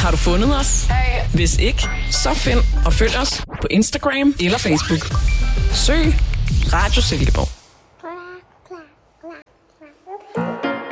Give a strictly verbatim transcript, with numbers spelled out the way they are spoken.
Har du fundet os? Hvis ikke, så find og følg os på Instagram eller Facebook. Søg Radio Silkeborg.